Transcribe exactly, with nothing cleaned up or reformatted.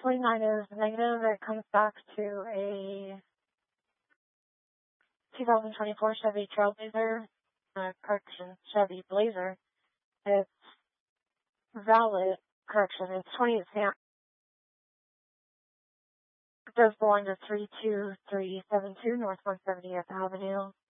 twenty-nine is negative. It comes back to a two thousand twenty-four Chevy Trailblazer, uh, correction, Chevy Blazer. It's valid, correction, it's twenty-eight stamp. It does belong to three two three seven two North one hundred seventieth Avenue.